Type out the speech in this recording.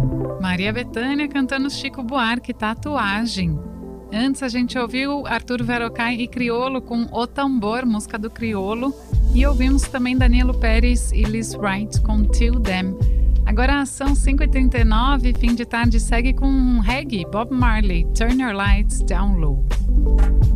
Maria Bethânia cantando Chico Buarque, Tatuagem. Antes a gente ouviu Arthur Verocai e Criolo com O Tambor, música do Criolo. E ouvimos também Danilo Pérez e Liz Wright com Till Them. Agora são 5h39, fim de tarde, segue com reggae, Bob Marley, Turn Your Lights Down Low.